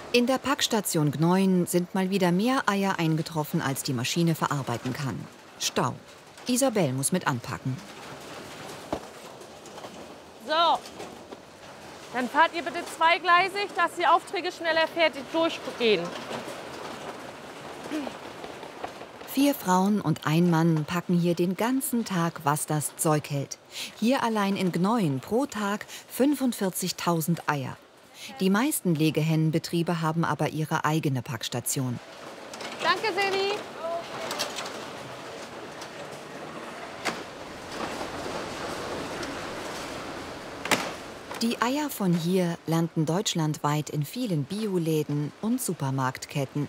In der Packstation Gnoien sind mal wieder mehr Eier eingetroffen, als die Maschine verarbeiten kann. Stau. Isabel muss mit anpacken. So, dann fahrt ihr bitte zweigleisig, dass die Aufträge schneller fertig durchgehen. 4 Frauen und ein Mann packen hier den ganzen Tag, was das Zeug hält. Hier allein in Gnoien pro Tag 45.000 Eier. Die meisten Legehennenbetriebe haben aber ihre eigene Packstation. Danke, Seni. Die Eier von hier landen deutschlandweit in vielen Bioläden und Supermarktketten.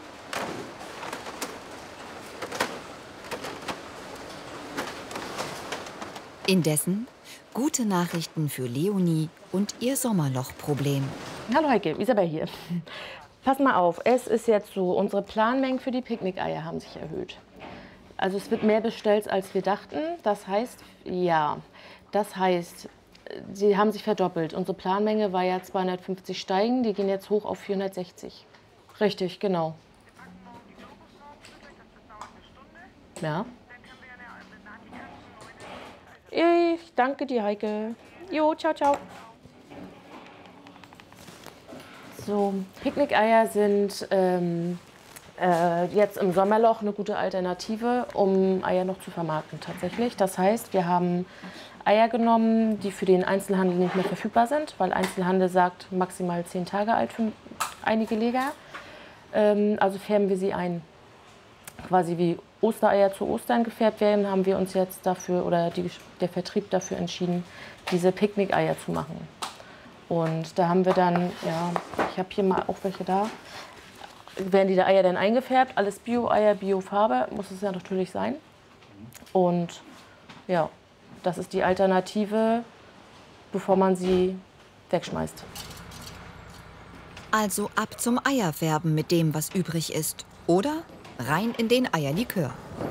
Indessen gute Nachrichten für Leonie und ihr Sommerlochproblem. Hallo Heike, Isabel hier. Pass mal auf, es ist jetzt so, unsere Planmengen für die Picknickeier haben sich erhöht. Also es wird mehr bestellt, als wir dachten. Das heißt, sie haben sich verdoppelt. Unsere Planmenge war ja 250 Steigen, die gehen jetzt hoch auf 460. Richtig, genau. Ja. Ich danke dir, Heike. Jo, ciao, ciao. So, Picknickeier sind jetzt im Sommerloch eine gute Alternative, um Eier noch zu vermarkten tatsächlich. Das heißt, wir haben Eier genommen, die für den Einzelhandel nicht mehr verfügbar sind, weil Einzelhandel sagt maximal 10 Tage alt für einige Leger. Also färben wir sie ein. Quasi wie Ostereier zu Ostern gefärbt werden, haben wir uns jetzt dafür, oder der Vertrieb dafür entschieden, diese Picknickeier zu machen. Und da haben wir dann, ja, ich habe hier mal auch welche da, werden die Eier dann eingefärbt, alles Bio-Eier, Bio-Farbe, muss es ja natürlich sein. Und ja, das ist die Alternative, bevor man sie wegschmeißt. Also ab zum Eierfärben mit dem, was übrig ist. Oder rein in den Eierlikör.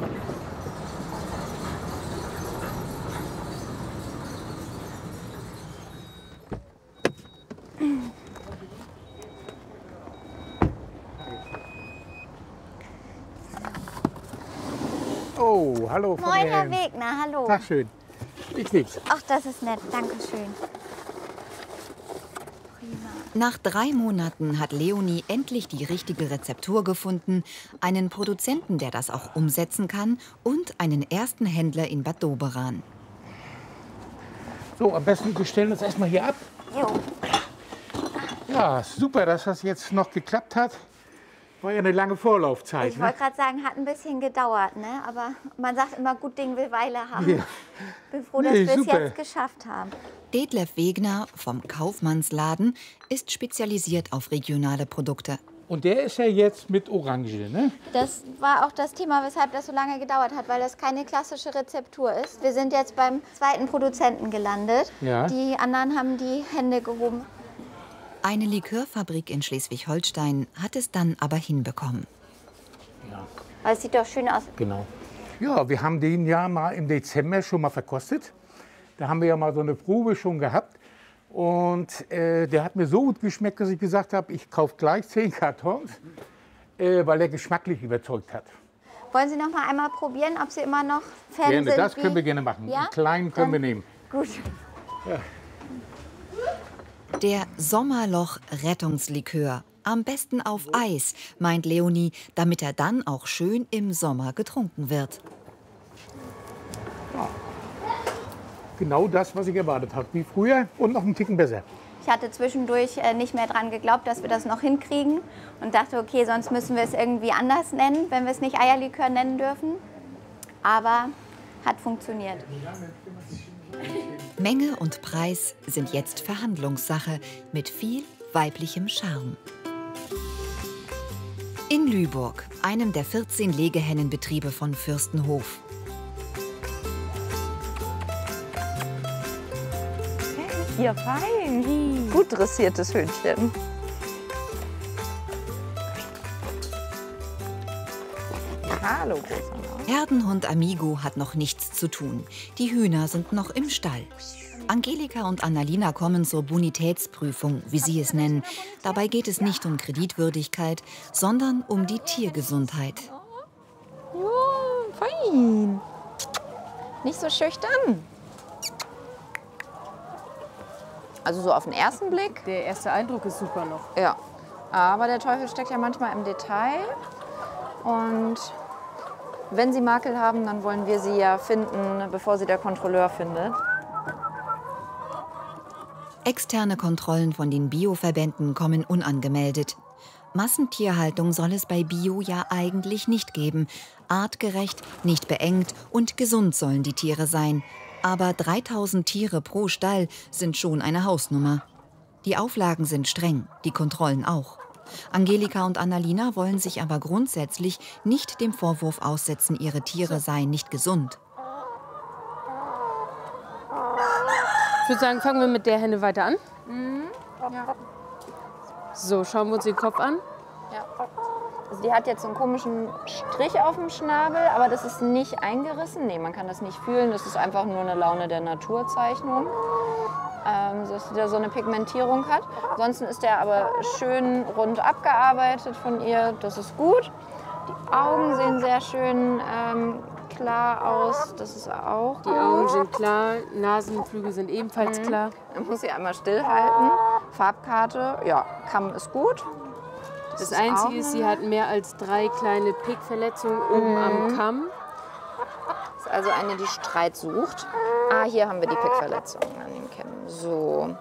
Oh, hallo Frau Moin, Herr Wilhelm. Wegner, hallo. Tag schön. Ich nix. Ach, das ist nett, danke schön. Nach 3 Monaten hat Leonie endlich die richtige Rezeptur gefunden, einen Produzenten, der das auch umsetzen kann, und einen ersten Händler in Bad Doberan. So, am besten wir stellen uns erstmal hier ab. Jo. Ja, super, dass das jetzt noch geklappt hat. War ja eine lange Vorlaufzeit. Ich wollte gerade sagen, hat ein bisschen gedauert, ne? Aber man sagt immer, gut Ding will Weile haben. Ja. Bin froh, dass Nee, wir es super. jetzt geschafft haben. Detlef Wegner vom Kaufmannsladen ist spezialisiert auf regionale Produkte. Und der ist ja jetzt mit Orange, ne? Das war auch das Thema, weshalb das so lange gedauert hat, weil das keine klassische Rezeptur ist. Wir sind jetzt beim zweiten Produzenten gelandet. Ja. Die anderen haben die Hände gehoben. Eine Likörfabrik in Schleswig-Holstein hat es dann aber hinbekommen. Ja, Aber es sieht doch schön aus. genau. Ja, wir haben den ja mal im Dezember schon mal verkostet. Da haben wir ja mal so eine Probe schon gehabt. Und der hat mir so gut geschmeckt, dass ich gesagt habe, ich kaufe gleich 10 Kartons, weil er geschmacklich überzeugt hat. Wollen Sie noch mal einmal probieren, ob Sie immer noch Fan Gerne, sind? das wie- können wir gerne machen. Ja? Einen kleinen können wir Dann- nehmen. Gut. Der Sommerloch-Rettungslikör. Am besten auf Eis, meint Leonie, damit er dann auch schön im Sommer getrunken wird. Genau das, was ich erwartet habe. Wie früher und noch einen Ticken besser. Ich hatte zwischendurch nicht mehr dran geglaubt, dass wir das noch hinkriegen und dachte, okay, sonst müssen wir es irgendwie anders nennen, wenn wir es nicht Eierlikör nennen dürfen. Aber hat funktioniert. Menge und Preis sind jetzt Verhandlungssache mit viel weiblichem Charme. In Lüburg, einem der 14 Legehennenbetriebe von Fürstenhof. Ja, fein. Gut dressiertes Hündchen. Hallo, großer Mann. Herdenhund Amigo hat noch nichts zu tun. Die Hühner sind noch im Stall. Angelika und Annalina kommen zur Bonitätsprüfung, wie sie es nennen. Dabei geht es nicht um Kreditwürdigkeit, sondern um die Tiergesundheit. Oh, fein. Nicht so schüchtern. Also so auf den ersten Blick. Der erste Eindruck ist super noch. Ja. Aber der Teufel steckt ja manchmal im Detail. Und wenn sie Makel haben, dann wollen wir sie ja finden, bevor sie der Kontrolleur findet. Externe Kontrollen von den Bioverbänden kommen unangemeldet. Massentierhaltung soll es bei Bio ja eigentlich nicht geben. Artgerecht, nicht beengt und gesund sollen die Tiere sein. Aber 3000 Tiere pro Stall sind schon eine Hausnummer. Die Auflagen sind streng, die Kontrollen auch. Angelika und Annalina wollen sich aber grundsätzlich nicht dem Vorwurf aussetzen, ihre Tiere seien nicht gesund. Ich würde sagen, fangen wir mit der Henne weiter an. Ja. So, schauen wir uns den Kopf an. Ja. Also die hat jetzt so einen komischen Strich auf dem Schnabel, aber das ist nicht eingerissen. Nee, man kann das nicht fühlen. Das ist einfach nur eine Laune der Naturzeichnung, dass sie da so eine Pigmentierung hat. Ansonsten ist der aber schön rund abgearbeitet von ihr. Das ist gut. Die Augen sehen sehr schön klar aus. Das ist auch Die Augen sind klar, Nasenflügel sind ebenfalls klar. Man muss sie einmal stillhalten. Farbkarte, ja, Kamm ist gut. Das Einzige ist, sie hat mehr als 3 kleine Pickverletzungen oben am Kamm. Das ist also eine, die Streit sucht. Ah, hier haben wir die Pickverletzung an den Kämmen. So.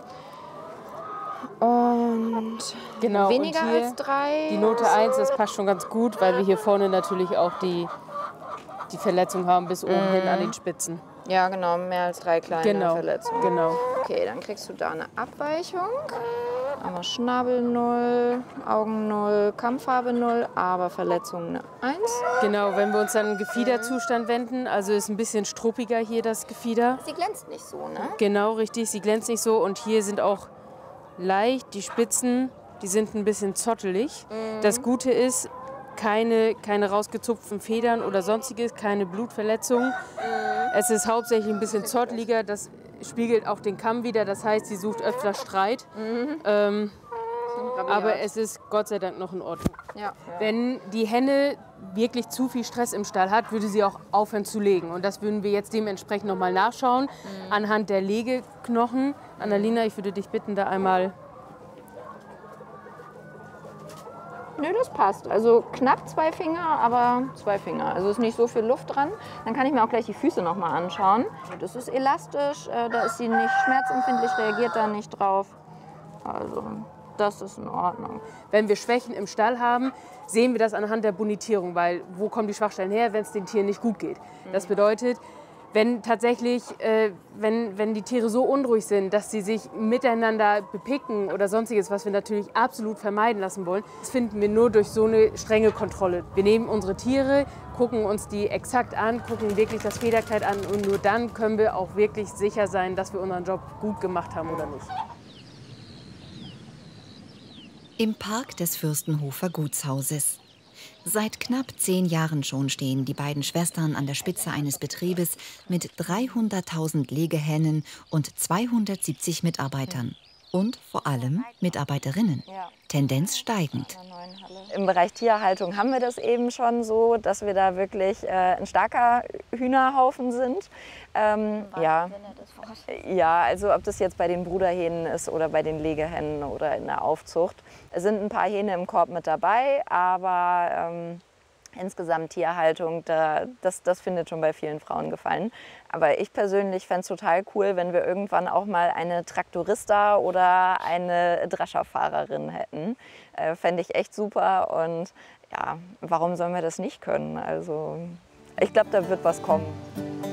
Und Genau, weniger und hier als 3. die Note 1, das passt schon ganz gut, weil wir hier vorne natürlich auch die Verletzung haben bis oben hin an den Spitzen. Ja, genau, mehr als 3 kleine Verletzungen. Genau. Okay, dann kriegst du da eine Abweichung. Einmal Schnabel 0, Augen 0, Kammfarbe 0, aber Verletzung eine 1. Genau, wenn wir uns dann den Gefiederzustand wenden, also ist ein bisschen struppiger hier das Gefieder. Sie glänzt nicht so, ne? Genau, richtig, sie glänzt nicht so und hier sind auch leicht die Spitzen, die sind ein bisschen zottelig. Das Gute ist, keine rausgezupften Federn oder sonstiges, keine Blutverletzung. Es ist hauptsächlich ein bisschen zotteliger, das spiegelt auch den Kamm wieder, das heißt, sie sucht öfter Streit. Aber es ist Gott sei Dank noch in Ordnung. Ja. Wenn die Henne wirklich zu viel Stress im Stall hat, würde sie auch aufhören zu legen. Und das würden wir jetzt dementsprechend noch mal nachschauen anhand der Legeknochen. Annalina, ich würde dich bitten, da einmal... Nö, das passt. Also knapp 2 Finger, aber 2 Finger. Also ist nicht so viel Luft dran. Dann kann ich mir auch gleich die Füße noch mal anschauen. Das ist elastisch, da ist sie nicht schmerzempfindlich, reagiert da nicht drauf. Also das ist in Ordnung. Wenn wir Schwächen im Stall haben, sehen wir das anhand der Bonitierung, weil wo kommen die Schwachstellen her, wenn es den Tieren nicht gut geht. Das bedeutet, wenn tatsächlich, wenn die Tiere so unruhig sind, dass sie sich miteinander bepicken oder sonstiges, was wir natürlich absolut vermeiden lassen wollen, das finden wir nur durch so eine strenge Kontrolle. Wir nehmen unsere Tiere, gucken uns die exakt an, gucken wirklich das Federkleid an und nur dann können wir auch wirklich sicher sein, dass wir unseren Job gut gemacht haben oder nicht. Im Park des Fürstenhofer Gutshauses. Seit knapp 10 Jahren schon stehen die beiden Schwestern an der Spitze eines Betriebes mit 300.000 Legehennen und 270 Mitarbeitern. Und vor allem Mitarbeiterinnen. Tendenz steigend. Im Bereich Tierhaltung haben wir das eben schon so, dass wir da wirklich ein starker Hühnerhaufen sind. Ja, also ob das jetzt bei den Bruderhähnen ist oder bei den Legehennen oder in der Aufzucht. Es sind ein paar Hähne im Korb mit dabei, aber insgesamt Tierhaltung, das findet schon bei vielen Frauen Gefallen. Aber ich persönlich fände es total cool, wenn wir irgendwann auch mal eine Traktorista oder eine Drescherfahrerin hätten. Fände ich echt super und ja, warum sollen wir das nicht können? Also ich glaube, da wird was kommen.